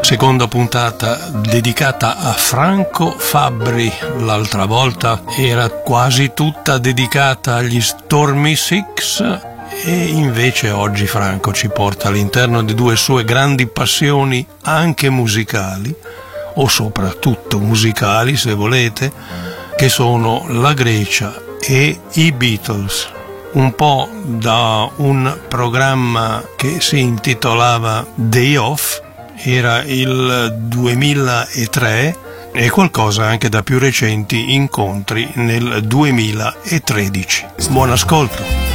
Seconda puntata dedicata a Franco Fabbri. L'altra volta era quasi tutta dedicata agli Stormy Six e invece oggi Franco ci porta all'interno di due sue grandi passioni anche musicali, o soprattutto musicali se volete, che sono la Grecia e i Beatles. Un po' da un programma che si intitolava Day Off, era il 2003, e qualcosa anche da più recenti incontri nel 2013. Buon ascolto!